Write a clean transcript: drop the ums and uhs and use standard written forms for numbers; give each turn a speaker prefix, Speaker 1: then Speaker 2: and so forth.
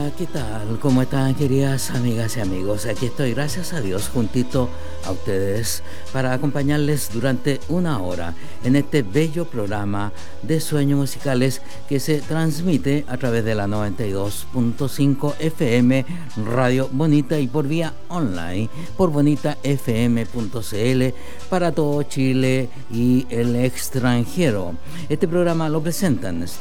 Speaker 1: Hola, ¿qué tal? ¿Cómo están, queridas amigas y amigos? Aquí estoy, gracias a Dios, juntito a ustedes para acompañarles durante una hora en este bello programa de sueños musicales que se transmite a través de la 92.5 FM Radio Bonita y por vía online por bonitafm.cl para todo Chile y el extranjero. Este programa lo presentan